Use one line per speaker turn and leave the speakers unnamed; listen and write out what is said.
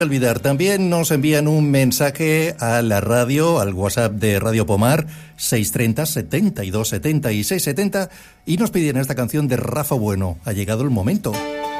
Olvidar, también nos envían un mensaje a la radio, al WhatsApp de Radio Pomar, 630 72 76 70, y nos piden esta canción de Rafa Bueno. Ha llegado el momento.